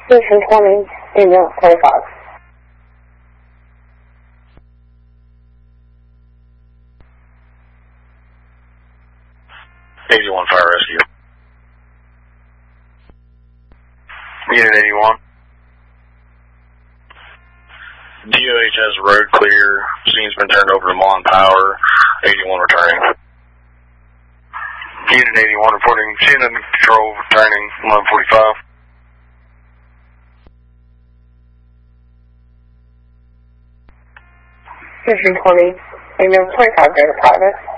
Station 20, email 25. 81 Fire Rescue. Unit 81. DOH has road clear. Scene's been turned over to Mon Power. 81 returning. Unit 81 reporting. Scene under control, returning 11:45. Station 20, email 25, go to private.